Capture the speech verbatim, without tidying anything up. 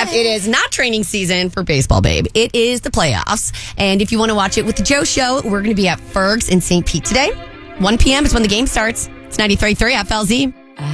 But it is not training season for baseball, babe. It is the playoffs. And if you want to watch it with the Joe Show, we're going to be at Ferg's in Saint Pete today. one p.m. is when the game starts. It's ninety-three point three F L Z.